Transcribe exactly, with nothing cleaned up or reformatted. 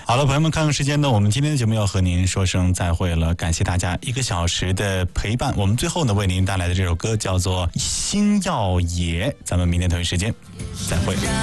好了，朋友们，看看时间呢，我们今天的节目要和您说声再会了，感谢大家一个小时的陪伴。我们最后呢为您带来的这首歌叫做《星耀野》，咱们明天同一时间再会。